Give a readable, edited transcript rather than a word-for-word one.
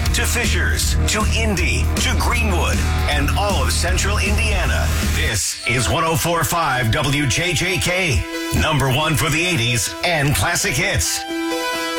to Fishers, to Indy, to Greenwood, and all of central Indiana. This is 104.5 WJJK. Number one for the 80s and classic hits.